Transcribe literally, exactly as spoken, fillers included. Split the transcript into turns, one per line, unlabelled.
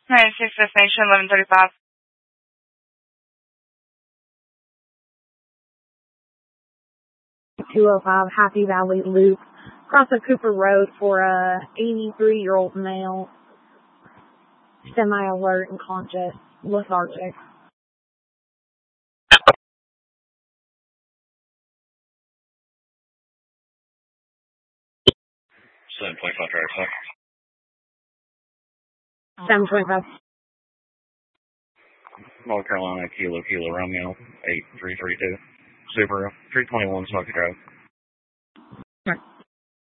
ninety-six destination eleven thirty-five.
two oh five Happy Valley Loop. Cross the Cooper Road for a eighty-three-year-old male. Semi-alert and conscious. Lethargic.
seven twenty-five driver sir.
seven twenty-five.
North Carolina, Kilo, Kilo, Romeo, eight three three two. Subaru, three twenty-one Smoky Drive.
Sure.